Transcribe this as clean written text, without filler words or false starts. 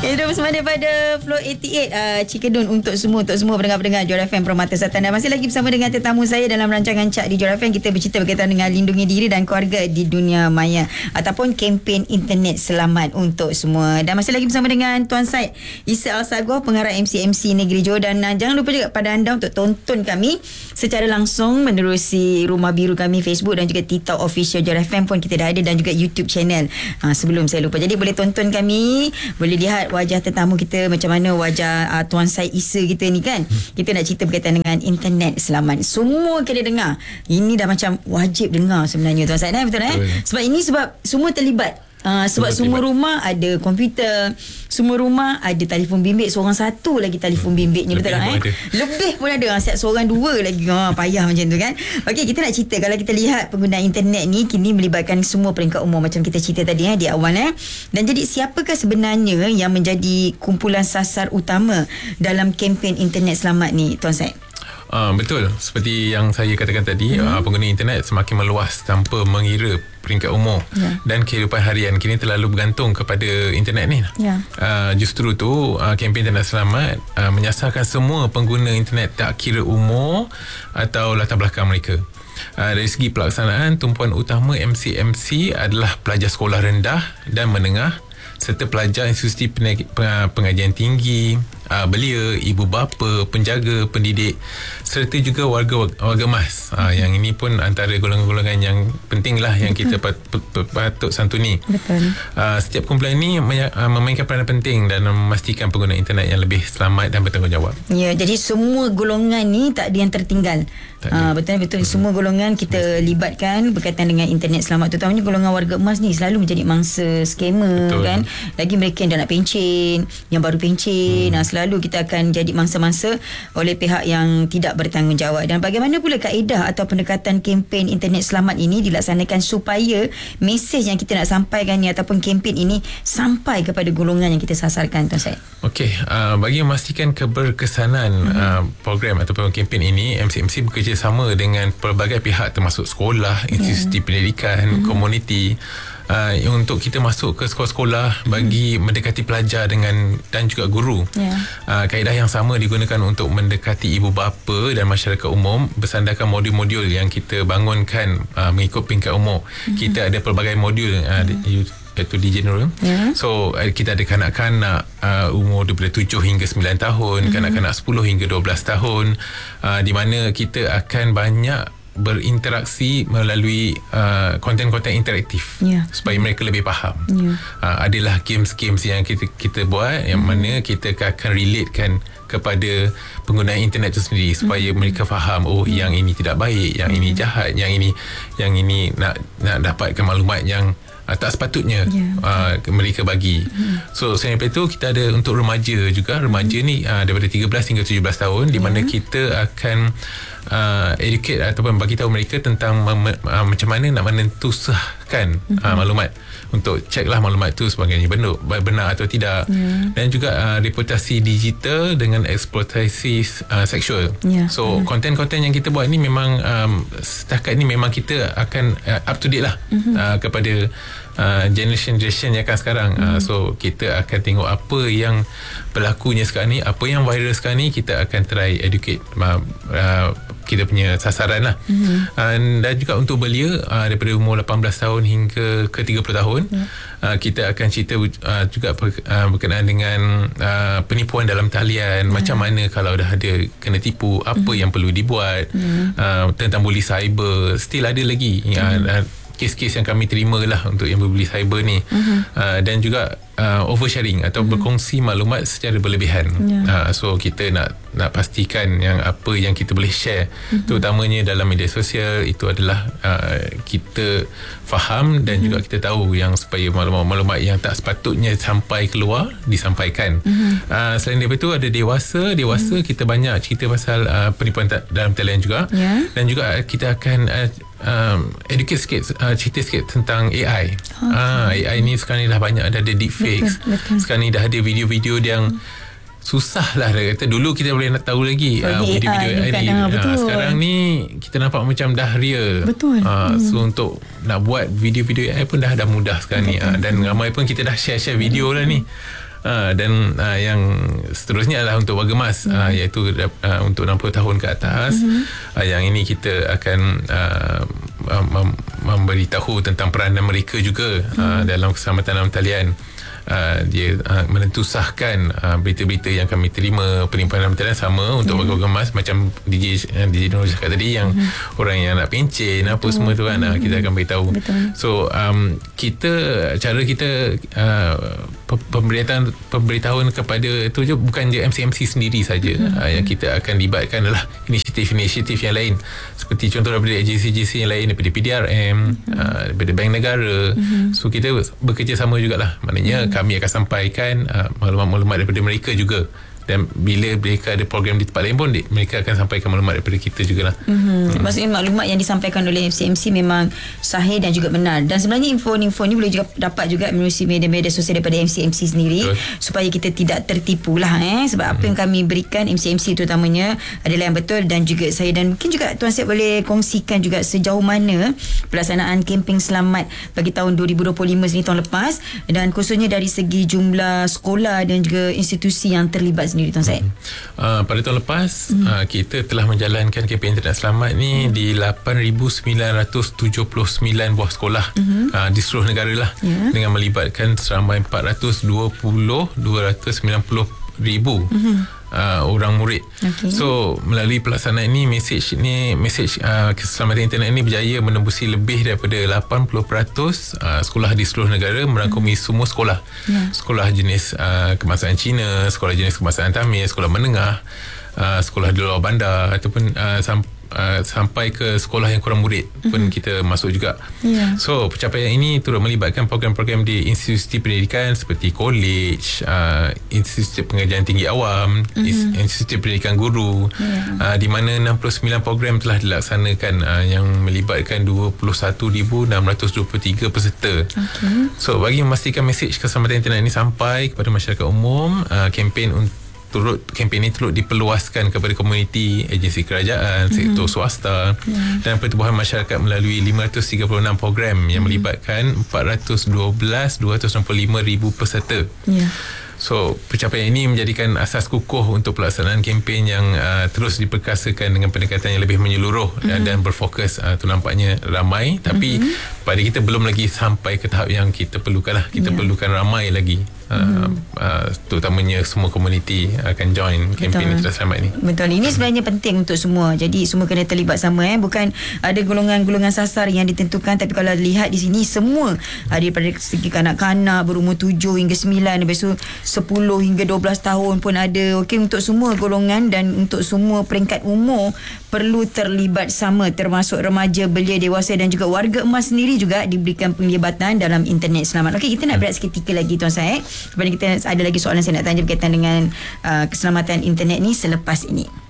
Kita bersama daripada Flow 88 Cikedun untuk semua pendengar-pendengar Johor FM Permata Selatan. Dan masih lagi bersama dengan tetamu saya dalam rancangan Cak di Johor FM. Kita bercerita berkaitan dengan lindungi diri dan keluarga di dunia maya ataupun kempen internet selamat untuk semua. Dan masih lagi bersama dengan Tuan Syed Isa Alsagoh, pengarah MC Negeri Johor. Dan jangan lupa juga pada anda untuk tonton kami secara langsung menerusi Rumah Biru kami Facebook dan juga TikTok official Johor FM pun kita dah ada, dan juga YouTube channel. Sebelum saya lupa, jadi boleh tonton kami, boleh lihat wajah tetamu kita, macam mana wajah Tuan Syed Isa kita ni kan. Kita nak cerita berkaitan dengan internet selamat. Semua kena dengar. Ini dah macam wajib dengar sebenarnya Tuan Syed, betul sebab semua terlibat. Sebab semua rumah ada komputer, semua rumah ada telefon bimbit, seorang satu lagi telefon bimbitnya, betul tak? Lebih pun ada, siap seorang dua lagi. Payah macam tu kan. Okey, kita nak cerita, kalau kita lihat penggunaan internet ni kini melibatkan semua peringkat umur macam kita cerita tadi di awal. Dan jadi siapakah sebenarnya yang menjadi kumpulan sasar utama dalam kempen internet selamat ni Tuan Syed? Betul, seperti yang saya katakan tadi, pengguna internet semakin meluas tanpa mengira peringkat umur dan kehidupan harian kini terlalu bergantung kepada internet ni. Justru tu kempen internet selamat menyasarkan semua pengguna internet tak kira umur atau latar belakang mereka. Dari segi pelaksanaan, tumpuan utama MC adalah pelajar sekolah rendah dan menengah serta pelajar institusi pengajian tinggi, belia, ibu bapa, penjaga, pendidik serta juga warga emas. Yang ini pun antara golongan-golongan yang penting lah yang kita patut santuni. Setiap kumpulan ini memainkan peranan penting dan memastikan pengguna internet yang lebih selamat dan bertanggungjawab. Ya, jadi semua golongan ni tak ada yang tertinggal. Betul. Semua golongan kita libatkan berkaitan dengan internet selamat, terutamanya golongan warga emas ni selalu menjadi mangsa skamer kan. Lagi mereka yang dah nak pencen, yang baru pencen, selalu kita akan jadi mangsa-mangsa oleh pihak yang tidak bertanggungjawab. Dan bagaimana pula kaedah atau pendekatan kempen internet selamat ini dilaksanakan supaya mesej yang kita nak sampaikan ni ataupun kempen ini sampai kepada golongan yang kita sasarkan Tuan Syed? Okey, bagi memastikan keberkesanan program ataupun kempen ini, MC bekerjasama dengan pelbagai pihak termasuk sekolah, institusi pendidikan, komuniti, untuk kita masuk ke sekolah-sekolah bagi mendekati pelajar dan juga guru. Kaedah yang sama digunakan untuk mendekati ibu bapa dan masyarakat umum bersandarkan modul-modul yang kita bangunkan mengikut peringkat umur. Kita ada pelbagai modul iaitu di general. So kita ada kanak-kanak umur daripada 7 hingga 9 tahun, kanak-kanak 10 hingga 12 tahun, di mana kita akan banyak berinteraksi melalui konten-konten interaktif supaya mereka lebih faham. Adalah games-games yang kita buat yang mana kita akan relatekan kepada penggunaan internet itu sendiri supaya mereka faham, yang ini tidak baik, yang ini jahat, yang ini nak dapatkan maklumat yang tak sepatutnya mereka bagi. So selain daripada itu, kita ada untuk remaja juga. Remaja ni daripada 13 hingga 17 tahun, di mana kita akan educate ataupun bagi tahu mereka tentang macam mana nak menentusahkan maklumat, untuk ceklah maklumat tu sebagainya benar atau tidak. Dan juga reputasi digital dengan eksploitasi seksual. So konten-konten yang kita buat ni memang setakat ni memang kita akan up to date lah kepada generation yang akan sekarang. So kita akan tengok apa yang berlakunya sekarang ni, apa yang viral sekarang ni, kita akan try educate kita punya sasaran lah. Dan juga untuk belia daripada umur 18 tahun hingga ke 30 tahun, kita akan cerita juga berkenaan dengan penipuan dalam talian, macam mana kalau dah ada kena tipu, apa yang perlu dibuat, tentang bully cyber. Still ada lagi kes-kes yang kami terima lah untuk yang berbuli cyber ni. Dan juga oversharing atau berkongsi maklumat secara berlebihan. So kita nak pastikan yang apa yang kita boleh share, terutamanya dalam media sosial, itu adalah kita faham dan juga kita tahu yang supaya maklumat yang tak sepatutnya sampai keluar disampaikan. Selain daripada itu, ada dewasa kita banyak cerita pasal penipuan dalam talian juga. Dan juga kita akan educate sikit, cerita sikit tentang AI. AI ni sekarang ni dah banyak, ada deepfakes. Sekarang ni dah ada video-video yang susah lah. Dia kata dulu kita boleh nak tahu lagi video-video AI ni. Sekarang ni kita nampak macam dah real. So untuk nak buat video-video AI pun dah mudah sekarang ni. Dan ramai pun kita dah share video lah ni. Dan yang seterusnya adalah untuk warga emas, iaitu untuk 60 tahun ke atas. Yang ini kita akan memberitahu tentang peranan mereka juga dalam keselamatan dalam talian. Dia menentusahkan berita-berita yang kami terima penimpanan dalam talian sama untuk warga emas, macam DJ Nur cakap tadi, yang orang yang nak pencen apa semua tu kan, kita akan beritahu. So cara kita pemberitahuan kepada tu je, bukan je MCMC sendiri saja. Yang kita akan libatkan adalah inisiatif-inisiatif yang lain, seperti contoh daripada agensi-agensi yang lain, daripada PDRM, daripada Bank Negara. So kita bekerjasama jugalah, maknanya kami akan sampaikan maklumat-maklumat daripada mereka juga. Dan bila mereka ada program di tempat lain pun, mereka akan sampaikan maklumat daripada kita jugalah. Maksudnya maklumat yang disampaikan oleh FCMC memang sahih dan juga benar. Dan sebenarnya info-info ni boleh juga dapat juga melalui media-media sosial daripada MCMC sendiri. Betul. Supaya kita tidak tertipu lah. Sebab apa yang kami berikan MCMC terutamanya adalah yang betul dan juga saya. Dan mungkin juga Tuan Syed boleh kongsikan juga sejauh mana pelaksanaan kempen selamat bagi tahun 2025 sini, tahun lepas, dan khususnya dari segi jumlah sekolah dan juga institusi yang terlibat sendiri, Tuan Syed. Pada tahun lepas kita telah menjalankan kempen internet selamat ni di 8,979 buah sekolah di seluruh negara lah, dengan melibatkan seramai 290,000 orang murid. So melalui pelaksanaan ini, mesej keselamatan internet ini berjaya menembusi lebih daripada 80% sekolah di seluruh negara, merangkumi semua sekolah. Sekolah jenis kebangsaan Cina, sekolah jenis kebangsaan Tamil, sekolah menengah, sekolah di luar bandar, ataupun sampai ke sekolah yang kurang murid pun kita masuk juga. So pencapaian ini turut melibatkan program-program di institusi pendidikan seperti college, institusi pengajian tinggi awam, institusi pendidikan guru, di mana 69 program telah dilaksanakan yang melibatkan 21,623 peserta. So bagi memastikan mesej keselamatan internet ini sampai kepada masyarakat umum, kempen ini turut diperluaskan kepada komuniti, agensi kerajaan, sektor swasta dan pertubuhan masyarakat melalui 536 program yang melibatkan 265,000 peserta. So pencapaian ini menjadikan asas kukuh untuk pelaksanaan kempen yang terus diperkasakan dengan pendekatan yang lebih menyeluruh dan berfokus. Tu nampaknya ramai, tapi pada kita belum lagi sampai ke tahap yang kita perlukan lah. Kita perlukan ramai lagi, terutamanya semua komuniti akan join kempen internet selamat ini. Betul, ini sebenarnya penting untuk semua. Jadi semua kena terlibat sama, bukan ada golongan-golongan sasar yang ditentukan, tapi kalau lihat di sini semua daripada segi kanak-kanak berumur 7 hingga 9, lepas tu 10 hingga 12 tahun pun ada. Okey, untuk semua golongan dan untuk semua peringkat umur perlu terlibat sama, termasuk remaja, belia, dewasa dan juga warga emas sendiri juga diberikan penglibatan dalam internet selamat. Okey, kita nak berehat seketika lagi, Tuan Syed. Kepada kita ada lagi soalan saya nak tanya berkaitan dengan keselamatan internet ni selepas ini.